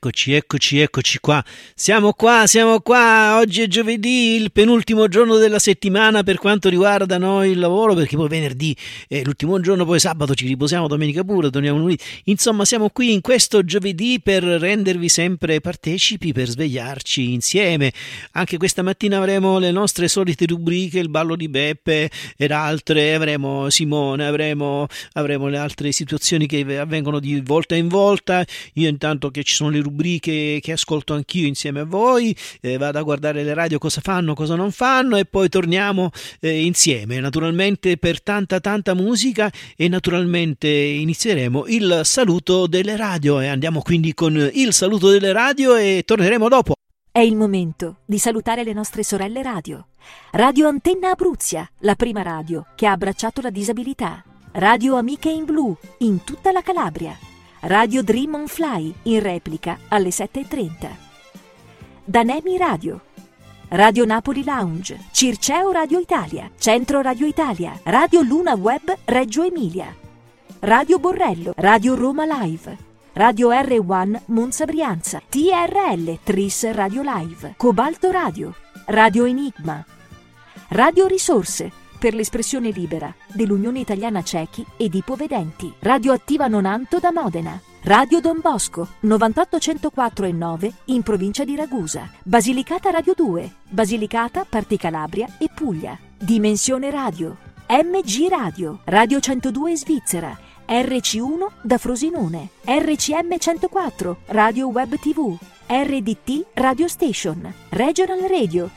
Eccoci qua. Siamo qua. Oggi è giovedì, il penultimo giorno della settimana per quanto riguarda noi il lavoro, perché poi venerdì è l'ultimo giorno, poi sabato ci riposiamo, domenica pure, torniamo lunedì. Insomma, siamo qui in questo giovedì per rendervi sempre partecipi, per svegliarci insieme. Anche questa mattina avremo le nostre solite rubriche, il ballo di Beppe ed altre, avremo Simone, avremo le altre situazioni che avvengono di volta in volta. Io intanto che ci sono le rubriche che ascolto anch'io insieme a voi, vado a guardare le radio cosa fanno, cosa non fanno e poi torniamo insieme, naturalmente per tanta musica, e naturalmente inizieremo il saluto delle radio e andiamo quindi con il saluto delle radio e torneremo dopo. È il momento di salutare le nostre sorelle radio. Radio Antenna Abruzia, la prima radio che ha abbracciato la disabilità. Radio Amiche in Blu, in tutta la Calabria. Radio Dream on Fly, in replica alle 7:30. Danemi Radio. Radio Napoli Lounge, Circeo Radio Italia, Centro Radio Italia, Radio Luna Web Reggio Emilia. Radio Borrello, Radio Roma Live. Radio R1 Monza Brianza, TRL Tris Radio Live, Cobalto Radio, Radio Enigma. Radio Risorse, per l'espressione libera dell'Unione Italiana Cechi ed Ipovedenti. Radio Attiva Nonanto da Modena. Radio Don Bosco 98.104 e 9 in provincia di Ragusa. Basilicata Radio 2, Basilicata, Parti Calabria e Puglia. Dimensione Radio, MG Radio, Radio 102 Svizzera, RC1 da Frosinone, RCM 104, Radio Web TV, RDT Radio Station, Regional Radio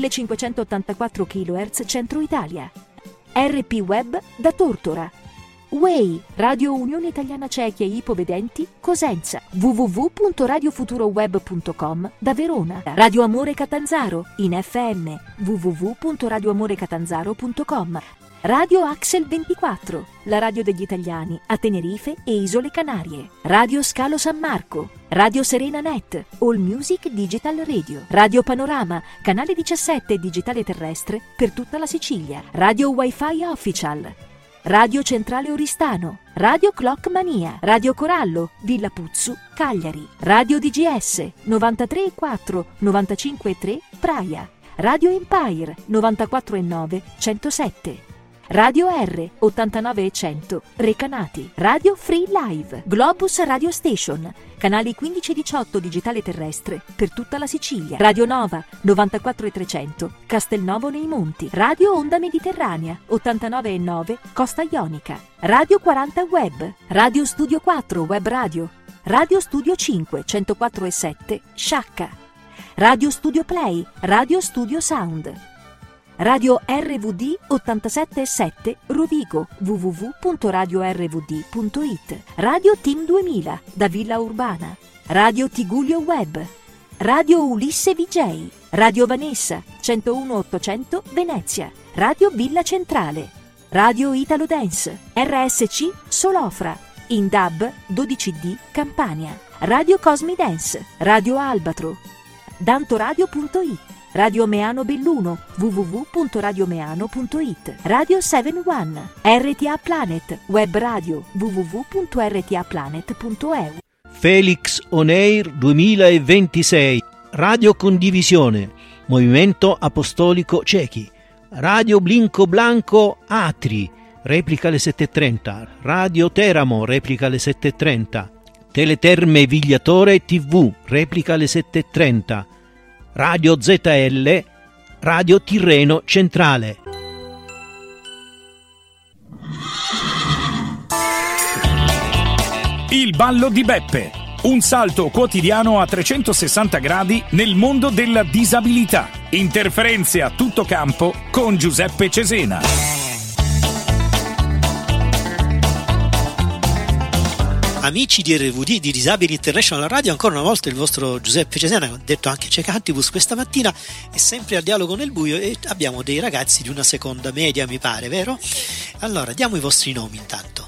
1584 kHz Centro Italia, RP Web da Tortora, Way, Radio Unione Italiana Cechi e Ipovedenti, Cosenza, www.radiofuturoweb.com da Verona, Radio Amore Catanzaro, in FM, www.radioamorecatanzaro.com, Radio Axel 24, la radio degli italiani a Tenerife e Isole Canarie, Radio Scalo San Marco, Radio Serena Net, All Music Digital Radio, Radio Panorama, canale 17 digitale terrestre per tutta la Sicilia, Radio Wi-Fi Official, Radio Centrale Oristano, Radio Clock Mania, Radio Corallo, Villa Puzzu, Cagliari, Radio DGS 93,4, 95,3 Praia, Radio Empire 94,9, 107. Radio R 89 e 100 Recanati, Radio Free Live, Globus Radio Station, canali 15 e 18 digitale terrestre per tutta la Sicilia, Radio Nova 94 e 300 Castelnovo nei Monti, Radio Onda Mediterranea 89 e 9 Costa Ionica, Radio 40 Web, Radio Studio 4 Web Radio, Radio Studio 5 104 e 7 Sciacca, Radio Studio Play, Radio Studio Sound, Radio RVD 87.7 Rovigo, www.radiorvd.it, Radio Team 2000 da Villa Urbana, Radio Tigullio Web, Radio Ulisse VJ, Radio Vanessa 101.800 Venezia, Radio Villa Centrale, Radio Italo Dance, RSC Solofra, in DAB 12D Campania, Radio Cosmi Dance, Radio Albatro, dantoradio.it, Radio Meano Belluno, www.radiomeano.it, Radio 71, RTA Planet, web radio, www.rtaplanet.eu. Felix On Air 2026, Radio Condivisione, Movimento Apostolico Cechi, Radio Blinco Blanco Atri, replica alle 7:30, Radio Teramo, replica alle 7:30, Teleterme Vigliatore TV, replica alle 7:30, Radio ZL, Radio Tirreno Centrale. Il ballo di Beppe, un salto quotidiano a 360 gradi nel mondo della disabilità. Interferenze a tutto campo con Giuseppe Cesena. Amici di RVD, di Disabili International Radio, ancora una volta il vostro Giuseppe Cesena, ho detto anche Cecantibus questa mattina, è sempre al dialogo nel buio e abbiamo dei ragazzi di una seconda media, mi pare, vero? Allora, diamo i vostri nomi intanto.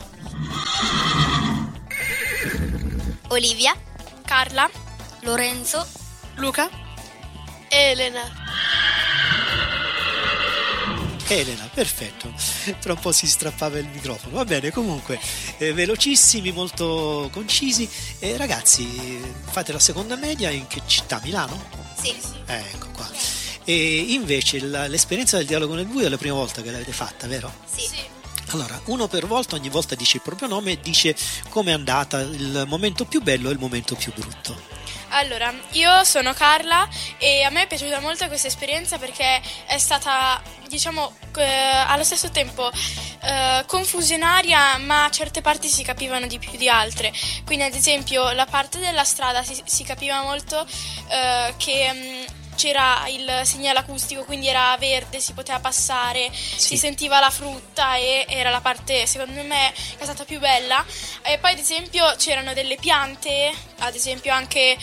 Olivia, Carla, Lorenzo, Luca, Elena. Elena, perfetto. Tra un po' si strappava il microfono. Va bene, comunque, velocissimi, molto concisi. Ragazzi, fate la seconda media in che città? Milano? Sì. Ecco qua. E invece l'esperienza del dialogo nel buio è la prima volta che l'avete fatta, vero? Sì. Allora, uno per volta, ogni volta dice il proprio nome e dice com'è andata, il momento più bello e il momento più brutto. Allora, io sono Carla e a me è piaciuta molto questa esperienza perché è stata, diciamo, allo stesso tempo confusionaria, ma certe parti si capivano di più di altre. Quindi, ad esempio, la parte della strada si capiva molto che c'era il segnale acustico, quindi era verde, si poteva passare, si sentiva la frutta e era la parte, secondo me, che è stata più bella. E poi, ad esempio, c'erano delle piante, ad esempio anche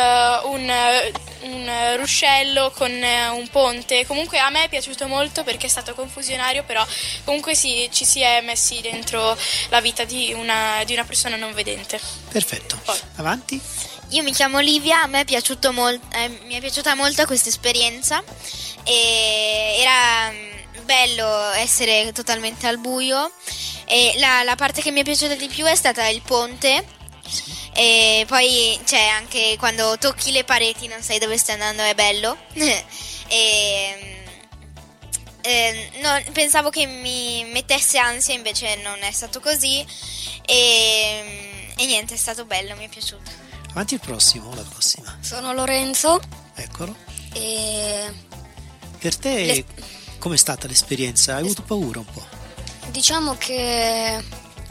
un ruscello con un ponte. Comunque a me è piaciuto molto perché è stato confusionario, però comunque ci si è messi dentro la vita di una persona non vedente. Perfetto, avanti. Io mi chiamo Olivia, a me mi è piaciuta molto questa esperienza e era bello essere totalmente al buio e la parte che mi è piaciuta di più è stata il ponte e poi c'è anche quando tocchi le pareti non sai dove stai andando, è bello no, pensavo che mi mettesse ansia, invece non è stato così e niente, è stato bello, mi è piaciuto. Avanti il prossimo, la prossima. Sono Lorenzo. Eccolo. E per te com'è stata l'esperienza? Hai avuto paura un po'? diciamo che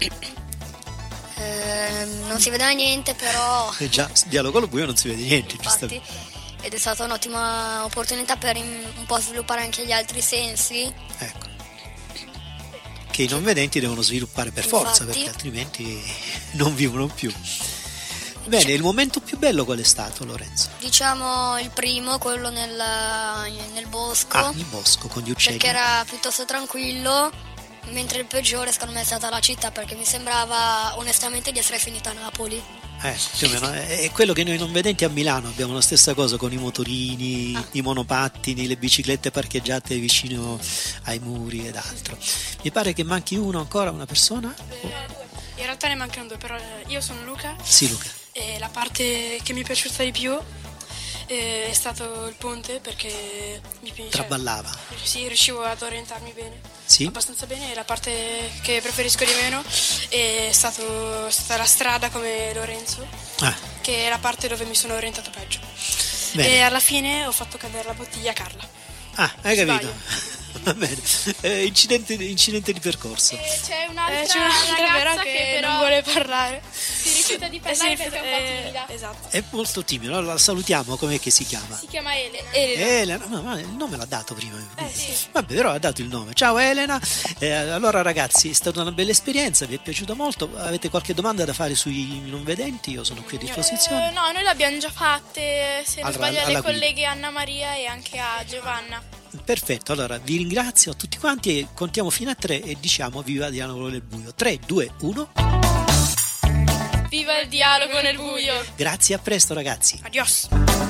non si vedeva niente, però Già, dialogo al buio non si vede niente, infatti, giustamente. ed è stata un'ottima opportunità per un po' sviluppare anche gli altri sensi. Ecco. Che i non vedenti devono sviluppare per forza, Infatti. perché altrimenti non vivono più. Bene, il momento più bello qual è stato, Lorenzo? Diciamo il primo, quello nel bosco, Ah, il bosco con gli uccelli. perché era piuttosto tranquillo, mentre il peggiore secondo me è stata la città, perché mi sembrava onestamente di essere finita a Napoli. Più o meno, è quello che noi non vedenti a Milano abbiamo la stessa cosa con i motorini, i monopattini, le biciclette parcheggiate vicino ai muri ed altro. Mi pare che manchi uno ancora, una persona? In realtà ne mancano due, però io sono Luca Sì, Luca. e la parte che mi è piaciuta di più è stato il ponte, perché mi piace. Traballava. Sì, riuscivo ad orientarmi bene. Sì? Abbastanza bene. E la parte che preferisco di meno è stata la strada come Lorenzo, Ah, che è la parte dove mi sono orientato peggio. bene. E alla fine ho fatto cadere la bottiglia a Carla. Ah, hai Sbaglio. capito? Va bene. Incidente di percorso. C'è un'altra ragazza che però non vuole parlare. si rifiuta di parlare perché è un po' timida. Esatto. È molto timido, allora la salutiamo, com'è che si chiama? Si chiama Elena. Elena, ma il nome l'ha dato prima. Sì. Vabbè, però ha dato il nome. Ciao Elena. Allora ragazzi, è stata una bella esperienza, vi è piaciuta molto? Avete qualche domanda da fare sui non vedenti? Io sono qui a disposizione. No, noi le abbiamo già fatte, se non Allora, sbaglio, alle alla guida. colleghe Anna Maria e anche a Giovanna. Perfetto, allora vi ringrazio a tutti quanti e contiamo fino a 3 e diciamo viva il dialogo nel buio. 3, 2, 1. Viva il dialogo nel buio! Grazie, a presto ragazzi. Adios!